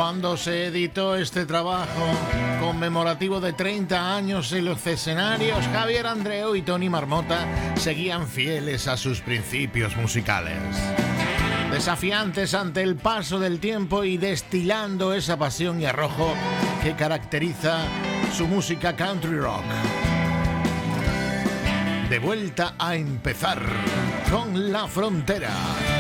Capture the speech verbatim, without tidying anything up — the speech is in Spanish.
Cuando se editó este trabajo conmemorativo de treinta años en los escenarios, Javier Andreu y Tony Marmota seguían fieles a sus principios musicales, desafiantes ante el paso del tiempo y destilando esa pasión y arrojo que caracteriza su música country rock. De vuelta a empezar con La Frontera.